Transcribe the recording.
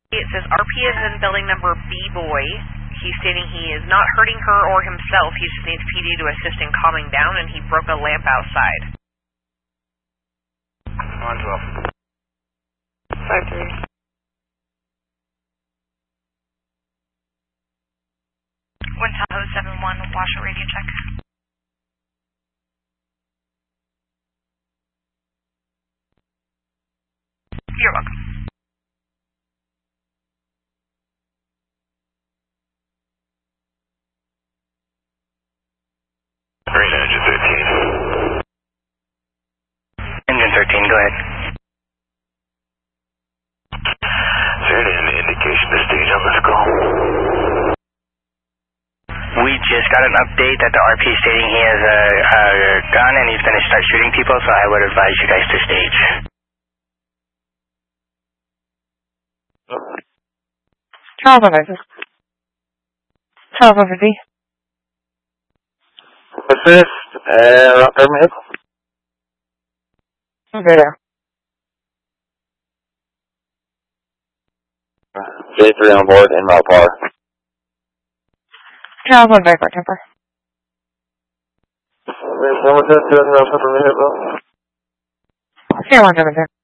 It says RP is in building number B-Boy. He's stating he is not hurting her or himself. He just needs PD to assist in calming down, and he broke a lamp outside. On 12. 5-3. 1 Tahoe 7-1, Washoe radio check. You're welcome. Green engine 13. Engine 13, go ahead. Is there any indication to stage on this call? We just got an update that the RP is stating he has a gun and he's going to start shooting people, so I would advise you guys to stage. Charles on Isaac. Charles on 50. Assist, route permit. Okay, there. J3 on board, en route par. Charles on Viper Temper. Wait, 1 assist, 2 route permit, hit, bro. Here, 1 7.